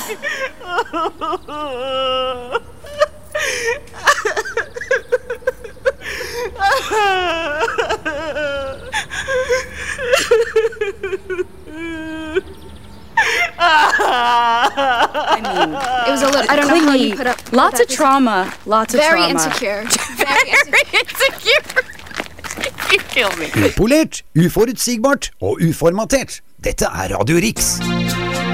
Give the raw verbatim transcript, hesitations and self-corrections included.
I mean, it was a little, I don't clingy. know how you put up Lots with of trauma. Lots of Very trauma. insecure. Very insecure. You kill me. Upolert, uforutsigbart og uformatert. Dette er Radio Riks.